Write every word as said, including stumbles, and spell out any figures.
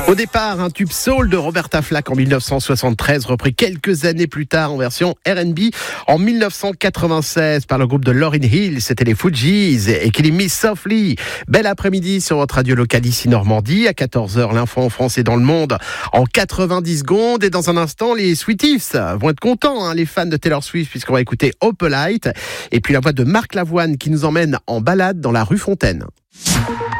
Au départ, un tube soul de Roberta Flack en dix-neuf cent soixante-treize, repris quelques années plus tard en version R and B en dix-neuf cent quatre-vingt-seize par le groupe de Lauryn Hill. C'était les Fugees et Killing Me Softly. Bel après-midi sur votre radio locale ici Normandie. À quatorze heures, l'info en France et dans le monde en quatre-vingt-dix secondes. Et dans un instant, les Sweeties vont être contents, hein, les fans de Taylor Swift, puisqu'on va écouter Opalite. Et puis la voix de Marc Lavoine qui nous emmène en balade dans la rue Fontaine.